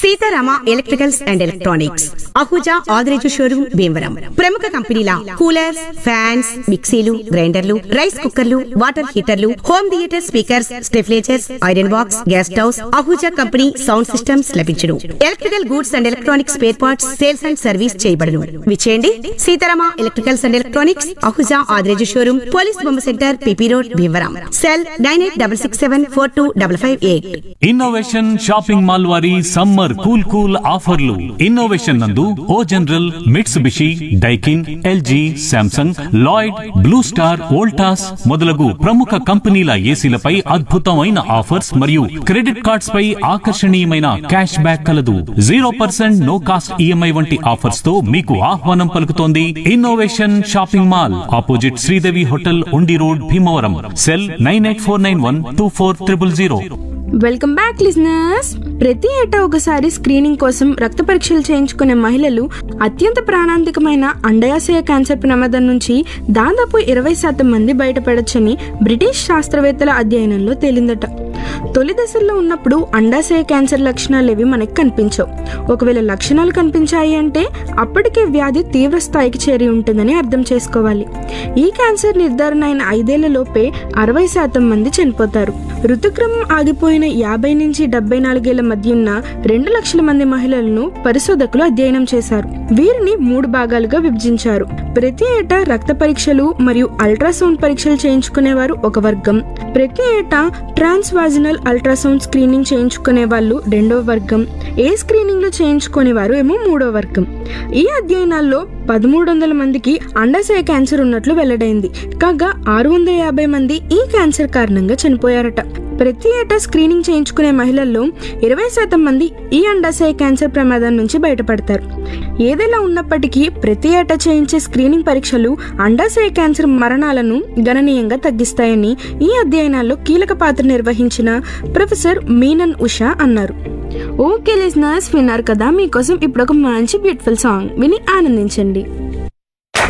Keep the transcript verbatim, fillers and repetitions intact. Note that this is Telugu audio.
Sitarama electricals and electronics, Ahuja Adireju showroom Bhimavaram. ప్రముఖ కంపెనీల కూలర్స్, ఫ్యాన్స్, మిక్సీలు, గ్రైండర్లు, రైస్ కుక్కర్లు, water హీటర్లు, home theatre speakers, స్టెఫ్లేచర్స్, iron box, gas stoves, Ahuja company sound systems లభించును. Electrical goods and electronics spare parts sales and service చేయబడును. విచేయండి Sitarama electricals and electronics, Ahuja Adireju showroom, police బొమ్మ centre, PP road, Bhimavaram. Cell nine eight double six seven four two double five eight. Innovation shopping mall వారి సమ్మర్ కూల్ కూల్ ఆఫర్లు. ఇన్నోవేషన్ నందు ఓ general, Mitsubishi, Daikin, LG, Samsung, Lloyd, blue star, Voltas మొదలగు ప్రముఖ కంపెనీల ఏసీలపై అద్భుతమైన ఆఫర్స్ మరియు క్రెడిట్ కార్డ్స్ పై ఆకర్షణీయమైన క్యాష్ బ్యాక్ కలదు. Zero percent no cost EMI వంటి ఆఫర్స్ తో మీకు ఆహ్వానం పలుకుతోంది innovation shopping mall, opposite Sridevi hotel, ఉండి road, Bhimavaram. Cell nine eight four nine one two four triple zero. Welcome back listeners. ప్రతి ఏటా ఒకసారి స్క్రీనింగ్ కోసం రక్త పరీక్షలు చేయించుకునే మహిళలు అత్యంత ప్రాణాంతకమైన అండాశయ క్యాన్సర్ ప్రమాదం నుంచి దాదాపు ఇరవై శాతం మంది బయటపడొచ్చని బ్రిటిష్ శాస్త్రవేత్తల అధ్యయనంలో తేలిందట. తొలి దశల్లో ఉన్నప్పుడు అండాశయ క్యాన్సర్ లక్షణాలేవి మనకు కనిపించవు. ఒకవేళ లక్షణాలు కనిపించాయి అంటే అప్పటికే వ్యాధి తీవ్ర స్థాయికి చేరి ఉంటుందని అర్థం చేసుకోవాలి. ఈ క్యాన్సర్ నిర్ధారణ అయిన ఐదేళ్ల లోపే అరవై శాతం మంది చనిపోతారు. ఋతుక్రమం ఆగిపోయిన యాభై నుంచి డెబ్బై నాలుగేళ్ల మధ్య ఉన్న రెండు లక్షల మంది మహిళలను పరిశోధకులు అధ్యయనం చేశారు. వీరిని మూడు భాగాలుగా విభజించారు. ప్రతి ఏటా రక్త పరీక్షలు మరియు అల్ట్రాసౌండ్ పరీక్షలు చేయించుకునేవారు ఒక వర్గం, ప్రతి ఏటా ట్రాన్స్ వాజినల్ అల్ట్రాసౌండ్ స్క్రీనింగ్ చేయించుకునే వాళ్ళు రెండో వర్గం, ఏ స్క్రీనింగ్ లో చేయించుకునేవారు ఏమో మూడో వర్గం. ఈ అధ్యయనాల్లో పదమూడు వందల మందికి అండాశయ క్యాన్సర్ ఉన్నట్లు వెల్లడైంది. కాగా ఆరు వందల యాభై మంది ఈ క్యాన్సర్ కారణంగా చనిపోయారట. ప్రతి ఏటా స్క్రీనింగ్ చేయించుకునే మహిళల్లో ఇరవై శాతం మంది ఈ అండాశయ క్యాన్సర్ ప్రమాదం నుంచి బయటపడతారు. ఏదైనా ఉన్నప్పటికీ ప్రతి ఏటా చేయించే స్క్రీనింగ్ పరీక్షలు అండాశయ క్యాన్సర్ మరణాలను గణనీయంగా తగ్గిస్తాయని ఈ అధ్యయనాల్లో కీలక పాత్ర నిర్వహించిన ప్రొఫెసర్ మీనన్ ఉషా అన్నారు. ఓకే లిజనర్స్, విన్నారు కదా. మీకోసం ఇప్పుడు ఒక మంచి బ్యూటిఫుల్ సాంగ్ విని ఆనందించండి.